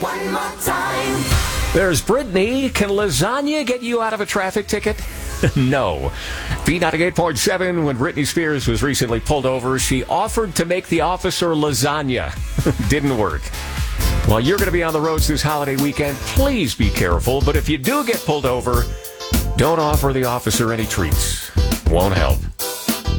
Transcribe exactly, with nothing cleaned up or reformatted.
One more time. There's Brittany. Can lasagna get you out of a traffic ticket? No. B ninety-eight point seven, when Britney Spears was recently pulled over, she offered to make the officer lasagna. Didn't work. While you're going to be on the roads this holiday weekend, please be careful. But if you do get pulled over, don't offer the officer any treats. Won't help.